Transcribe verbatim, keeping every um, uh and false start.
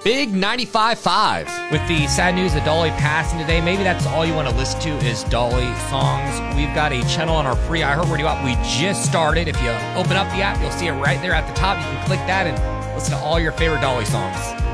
Big ninety-five point five. With the sad news of Dolly passing today, maybe that's all you want to listen to is Dolly songs. We've got a channel on our free iHeartRadio app. We just started. If you open up the app, you'll see it right there at the top. You can click that and listen to all your favorite Dolly songs.